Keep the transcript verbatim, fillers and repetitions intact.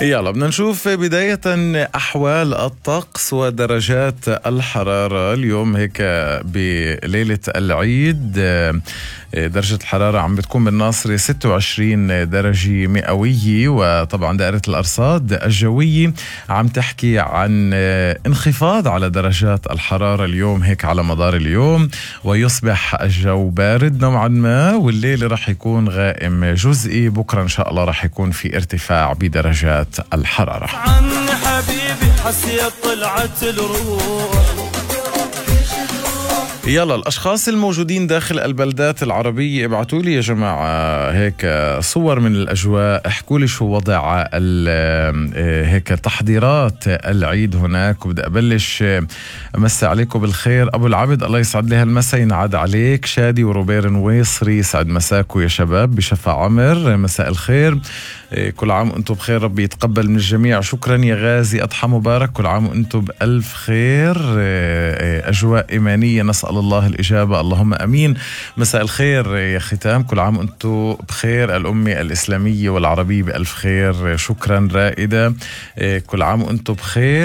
يلا بدنا نشوف بداية أحوال الطقس ودرجات الحرارة اليوم. هيك بليلة العيد درجة الحرارة عم بتكون بالناصرة ستة وعشرين درجة مئوية، وطبعا دائرة الأرصاد الجوية عم تحكي عن انخفاض على درجات الحرارة اليوم هيك على مدار اليوم، ويصبح الجو بارد نوعا ما، والليل رح يكون غائم جزئي. بكرة إن شاء الله رح يكون في ارتفاع بدرجات الحرارة. عن حبيبي حسيت طلعت الروح. يلا الأشخاص الموجودين داخل البلدات العربية ابعتوا لي يا جماعة هيك صور من الأجواء، احكوا لي شو وضع هيك تحضيرات العيد هناك. وبدي أبلش أمسي عليكم بالخير. أبو العبد الله يسعد لي هالمسا، ينعاد عليك. شادي وروبير نويصري يسعد مساكو يا شباب. بشفا عمر مساء الخير، كل عام وانتم بخير، ربي يتقبل من الجميع. شكرا يا غازي، أضحى مبارك، كل عام وانتم بألف خير. أجواء إيمانية نسأل الله الإجابة، اللهم أمين. مساء الخير يا ختام، كل عام وانتم بخير. الأمة الإسلامية والعربية بألف خير. شكرا رائدة، كل عام وانتم بخير.